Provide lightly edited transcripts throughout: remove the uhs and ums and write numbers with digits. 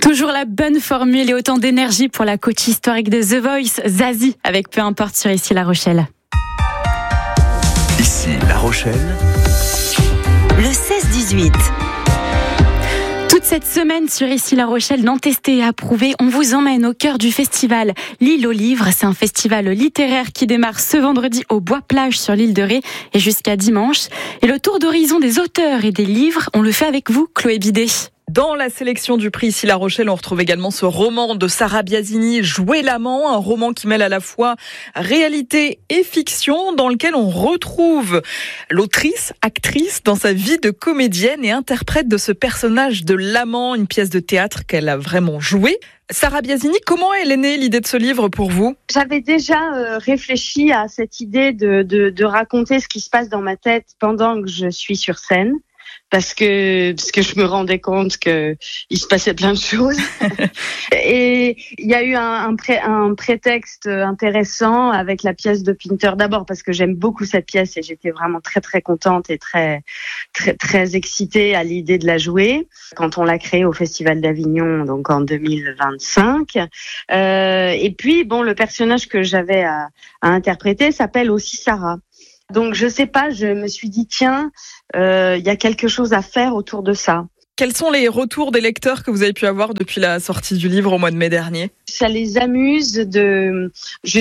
Toujours la bonne formule et autant d'énergie pour la coach historique de The Voice, Zazie, avec Peu importe sur Ici La Rochelle. Ici La Rochelle. Le 16-18. Toute cette semaine sur Ici La Rochelle, dans Tester et Approuver, on vous emmène au cœur du festival L'Île aux Livres. C'est un festival littéraire qui démarre ce vendredi au Bois-Plage sur l'île de Ré et jusqu'à dimanche. Et le tour d'horizon des auteurs et des livres, on le fait avec vous, Chloé Bidet. Dans la sélection du prix Ici La Rochelle, on retrouve également ce roman de Sarah Biasini, Jouer l'amant, un roman qui mêle à la fois réalité et fiction, dans lequel on retrouve l'autrice, actrice, dans sa vie de comédienne et interprète de ce personnage de l'amant, une pièce de théâtre qu'elle a vraiment jouée. Sarah Biasini, comment elle est née l'idée de ce livre pour vous ? J'avais déjà réfléchi à cette idée de raconter ce qui se passe dans ma tête pendant que je suis sur scène. Parce que je me rendais compte que il se passait plein de choses. Et il y a eu un prétexte intéressant avec la pièce de Pinter. D'abord parce que j'aime beaucoup cette pièce et j'étais vraiment très très contente et très très très excitée à l'idée de la jouer quand on l'a créée au Festival d'Avignon, donc en 2025. Et puis bon, le personnage que j'avais à interpréter s'appelle aussi Sarah. Donc je sais pas, je me suis dit tiens, il y a quelque chose à faire autour de ça. Quels sont les retours des lecteurs que vous avez pu avoir depuis la sortie du livre au mois de mai dernier ? Ça les amuse de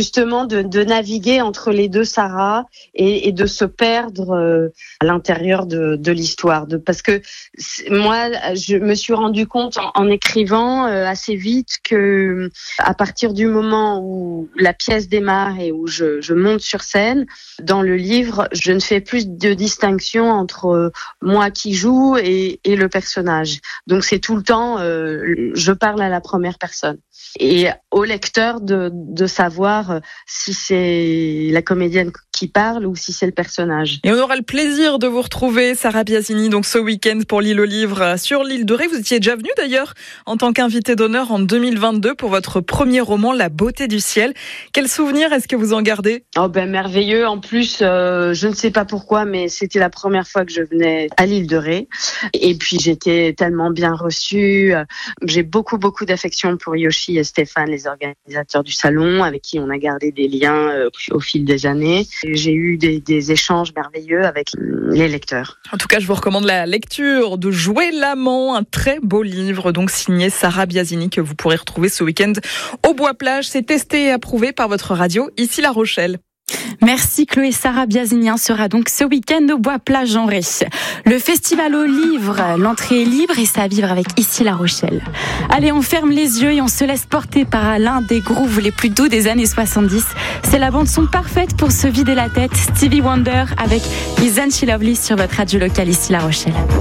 naviguer entre les deux Sarah et de se perdre à l'intérieur de l'histoire. Parce que moi, je me suis rendu compte en écrivant assez vite que à partir du moment où la pièce démarre et où je monte sur scène, dans le livre, je ne fais plus de distinction entre moi qui joue et le personnage. Donc c'est tout le temps, je parle à la première personne. Et au lecteur de savoir si c'est la comédienne qui parle ou si c'est le personnage. Et on aura le plaisir de vous retrouver, Sarah Biasini, donc ce week-end pour l'Île aux Livres sur l'île de Ré. Vous étiez déjà venue d'ailleurs en tant qu'invitée d'honneur en 2022 pour votre premier roman, La beauté du ciel. Quel souvenir est-ce que vous en gardez ? Oh ben merveilleux. En plus, je ne sais pas pourquoi, mais c'était la première fois que je venais à l'île de Ré. Et puis j'étais tellement bien reçue. J'ai beaucoup d'affection pour Yoshi et Stéphane, les organisateurs du salon, avec qui on a gardé des liens au fil des années. J'ai eu des échanges merveilleux avec les lecteurs. En tout cas, je vous recommande la lecture de Jouer l'amant, un très beau livre, donc signé Sarah Biasini, que vous pourrez retrouver ce week-end au Bois-Plage. C'est testé et approuvé par votre radio, Ici La Rochelle. Merci Chloé. Sarah Biasini sera donc ce week-end au Bois-Plage en Ré. Le festival aux livres, l'entrée est libre et ça à vivre avec Ici La Rochelle. Allez, on ferme les yeux et on se laisse porter par l'un des grooves les plus doux des années 70. C'est la bande son parfaite pour se vider la tête. Stevie Wonder avec Isn't She Lovely sur votre radio locale Ici La Rochelle.